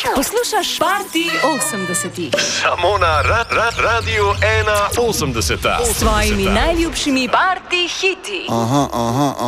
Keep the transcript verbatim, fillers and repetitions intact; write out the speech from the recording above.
Poslušaš Party osemdesetih. Samo na ra ra Radiu ena osemdeset. S svojimi najljubšimi party hiti. Aha, aha.